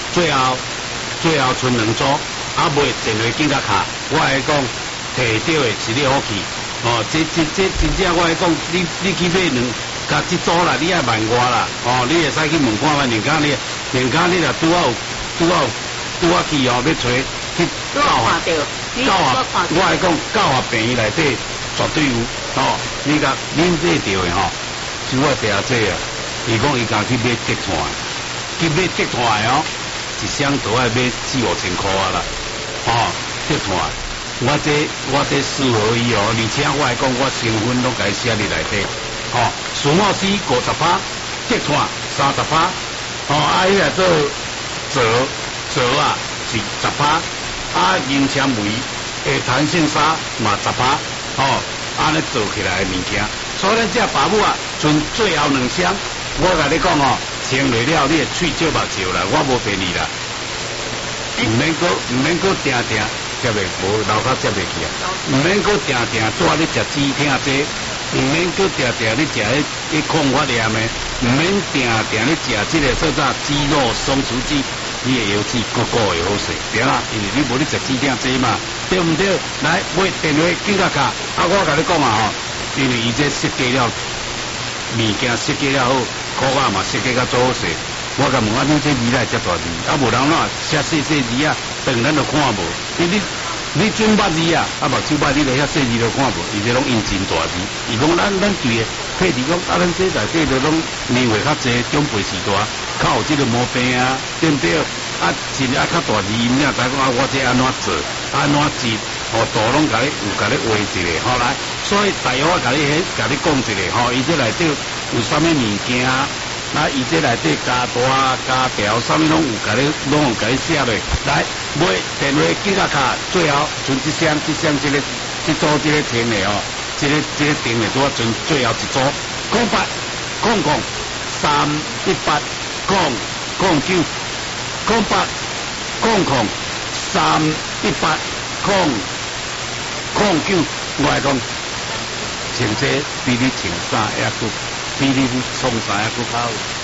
最后剩2组，啊袂电话紧甲卡，我来讲摕到的是你好去，哦，这真正我来讲，你去买甲这组啦，你爱问我啦，哦，你会使去问看觅，人家你若拄好去哦，要找去教学，我来讲教学病院内底绝对有，哦，你甲恁买着的吼，就我第下这啊，伊讲伊家去买德团，去买德团的哦，一箱都要买4、5千块啊啦，哦，德团，我这适合伊哦，而且我来讲我成分拢甲伊写伫内底。哦，树木丝50%，德团30%，哦，啊，伊来做折啊是10%，啊，银纤维的弹性纱嘛10%，哦，安尼做起来的物件，所以咱这爸母啊，剩最后2箱，我甲你讲哦，穿落了你会喙少目少啦，我无骗你啦，毋免搁定接袂无留较接袂去啊，毋免搁定带你食止痛剂。毋免搁定你食迄抗发炎的，毋免定你食即个所在肌肉松弛剂，你的腰子个会好势，对啦，因为你无你食止痛剂嘛，对毋对？来买电话紧甲卡，啊，我甲你讲啊吼，因为伊这设计了物件设计了好，裤仔嘛设计甲做好势，我甲问啊，你这字来遮大字，啊无人哪写细字啊，当咱就看无，你准捌字啊，目睭捌你著遐细字都看无，伊这拢印真大字。伊讲咱对的，譬如讲啊，咱这内底就拢年岁较济，长辈时代较有这个毛病啊，对不对？啊，真爱较大字，伊才知讲啊，我这安怎做，安怎字，哦，图拢甲你画一个，好来，所以大约我甲你讲一个，吼，伊这内底有啥物物件？那伊这内底加大加条，啥物拢有甲你写落。来买电话记甲卡，最后剩一箱这组这个停的哦，这个停的拄啊剩最后一组，0800380038003809，我来讲，穿这比你穿衫还佫比你创啥还佫好。